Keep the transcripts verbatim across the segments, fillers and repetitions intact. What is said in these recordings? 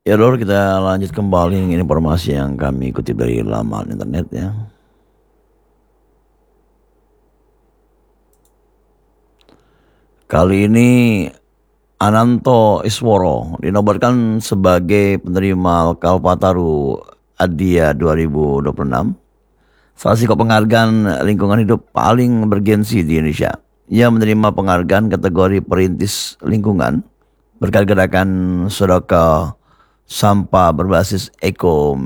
Ya Lur, kita lanjut kembali informasi yang kami kutip dari laman internet ya. Kali ini Ananto Isworo dinobatkan sebagai penerima Kalpataru Adia dua ribu dua puluh enam. Salah satu penghargaan lingkungan hidup paling bergensi di Indonesia. Ia menerima penghargaan kategori perintis lingkungan berkat gerakan sedekah sampah berbasis eko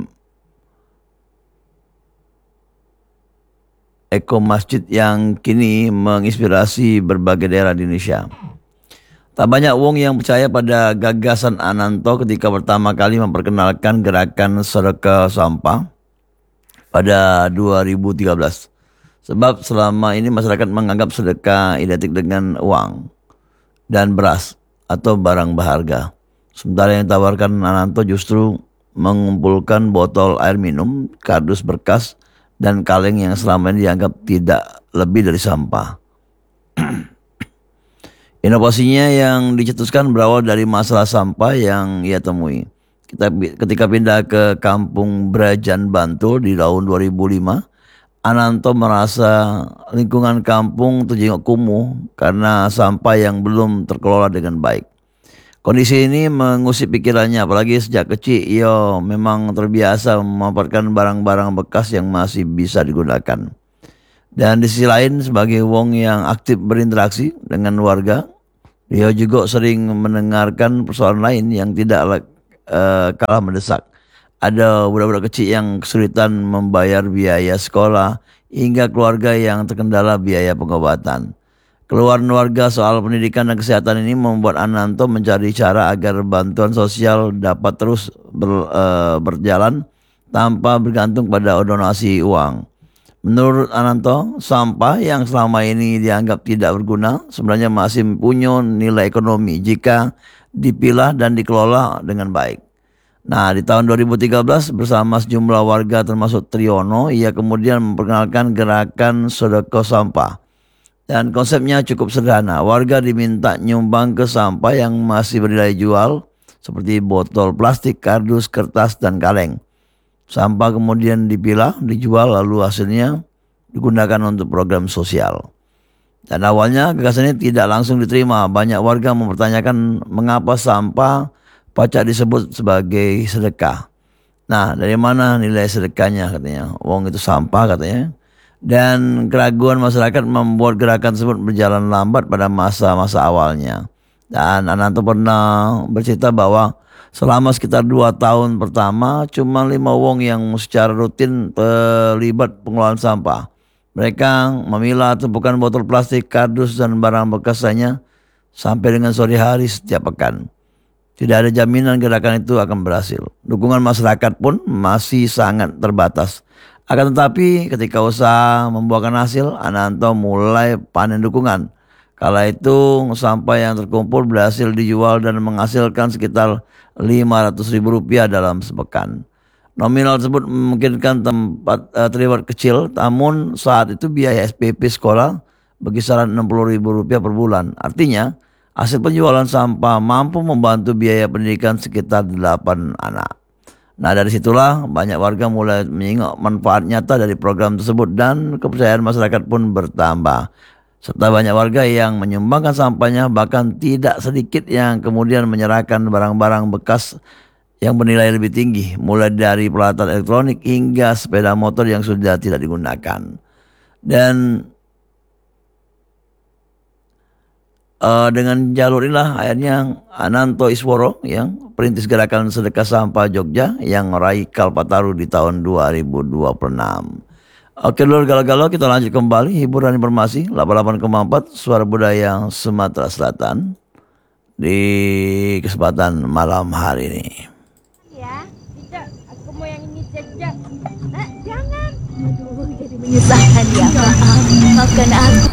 eko masjid yang kini menginspirasi berbagai daerah di Indonesia. Tak banyak wong yang percaya pada gagasan Ananto ketika pertama kali memperkenalkan gerakan sedekah sampah pada dua ribu tiga belas. Sebab selama ini masyarakat menganggap sedekah identik dengan uang dan beras atau barang berharga. Sementara yang ditawarkan Ananto justru mengumpulkan botol air minum, kardus bekas, dan kaleng yang selama ini dianggap tidak lebih dari sampah. Inovasinya yang dicetuskan berawal dari masalah sampah yang ia temui. Kita, ketika pindah ke kampung Brajan Bantul di tahun dua ribu lima, Ananto merasa lingkungan kampung terjenguk kumuh karena sampah yang belum terkelola dengan baik. Kondisi ini mengusik pikirannya, apalagi sejak kecil ia memang terbiasa memanfaatkan barang-barang bekas yang masih bisa digunakan. Dan di sisi lain, sebagai wong yang aktif berinteraksi dengan warga, dia juga sering mendengarkan persoalan lain yang tidak uh, kalah mendesak. Ada budak-budak kecil yang kesulitan membayar biaya sekolah hingga keluarga yang terkendala biaya pengobatan. Keluhan warga soal pendidikan dan kesehatan ini membuat Ananto mencari cara agar bantuan sosial dapat terus ber, uh, berjalan tanpa bergantung pada donasi uang. Menurut Ananto, sampah yang selama ini dianggap tidak berguna sebenarnya masih punya nilai ekonomi jika dipilah dan dikelola dengan baik. Nah, di tahun dua ribu tiga belas bersama sejumlah warga termasuk Triyono, ia kemudian memperkenalkan gerakan sedekah sampah. Dan konsepnya cukup sederhana. Warga diminta nyumbang ke sampah yang masih bernilai jual seperti botol plastik, kardus, kertas, dan kaleng. Sampah kemudian dipilah, dijual, lalu hasilnya digunakan untuk program sosial. Dan awalnya gagasan ini tidak langsung diterima. Banyak warga mempertanyakan mengapa sampah pacak disebut sebagai sedekah. Nah, dari mana nilai sedekahnya katanya? Wong itu sampah katanya. Dan keraguan masyarakat membuat gerakan tersebut berjalan lambat pada masa-masa awalnya. Dan Ananto pernah bercerita bahwa selama sekitar dua tahun pertama cuma lima wong yang secara rutin terlibat pengelolaan sampah. Mereka memilah tumpukan botol plastik, kardus, dan barang bekas lainnya sampai dengan sore hari setiap pekan. Tidak ada jaminan gerakan itu akan berhasil. Dukungan masyarakat pun masih sangat terbatas. Akan tetapi ketika usaha membuahkan hasil, Ananto mulai panen dukungan. Kala itu sampah yang terkumpul berhasil dijual dan menghasilkan sekitar lima ratus ribu rupiah dalam sepekan. Nominal tersebut memungkinkan tempat uh, terlibat kecil, namun saat itu biaya S P P sekolah berkisaran enam puluh ribu rupiah per bulan. Artinya hasil penjualan sampah mampu membantu biaya pendidikan sekitar delapan anak. Nah, dari situlah banyak warga mulai mengingat manfaat nyata dari program tersebut dan kepercayaan masyarakat pun bertambah. Serta banyak warga yang menyumbangkan sampahnya, bahkan tidak sedikit yang kemudian menyerahkan barang-barang bekas yang bernilai lebih tinggi, mulai dari peralatan elektronik hingga sepeda motor yang sudah tidak digunakan. Dan Uh, dengan jalur inilah akhirnya Ananto Isworo yang perintis gerakan sedekah sampah Jogja yang meraih Kalpataru di tahun dua ribu dua puluh enam. Oke dulur galau-galau, kita lanjut kembali hiburan informasi delapan puluh delapan koma empat Suara Budaya Sumatera Selatan di kesempatan malam hari ini. Ya, tidak, aku mau yang ini saja. Nah, jangan. Aduh, jadi menyusahkan ya. Maaf, maafkan aku.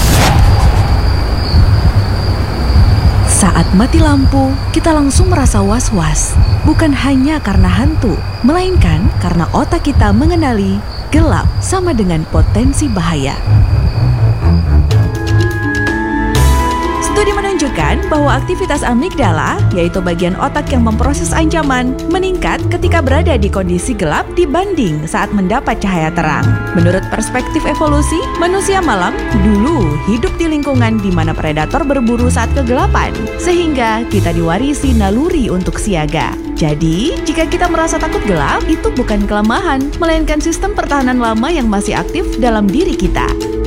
Saat mati lampu, kita langsung merasa was-was. Bukan hanya karena hantu, melainkan karena otak kita mengenali gelap sama dengan potensi bahaya. Studi menunjukkan menunjukkan bahwa aktivitas amigdala, yaitu bagian otak yang memproses ancaman, meningkat ketika berada di kondisi gelap dibanding saat mendapat cahaya terang. Menurut perspektif evolusi, manusia malam dulu hidup di lingkungan di mana predator berburu saat kegelapan, sehingga kita diwarisi naluri untuk siaga. Jadi, jika kita merasa takut gelap, itu bukan kelemahan, melainkan sistem pertahanan lama yang masih aktif dalam diri kita.